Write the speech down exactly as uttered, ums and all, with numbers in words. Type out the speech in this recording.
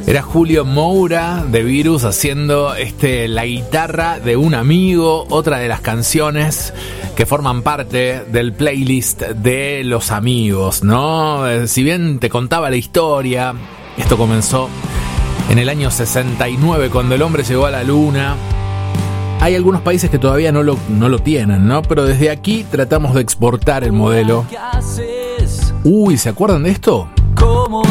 Era Julio Moura de Virus haciendo este, la guitarra de un amigo, otra de las canciones que forman parte del playlist de los amigos, ¿no? Si bien te contaba la historia, esto comenzó en el año sesenta y nueve cuando el hombre llegó a la luna. Hay algunos países que todavía no lo, no lo tienen, ¿no? Pero desde aquí tratamos de exportar el modelo. Uy, ¿se acuerdan de esto?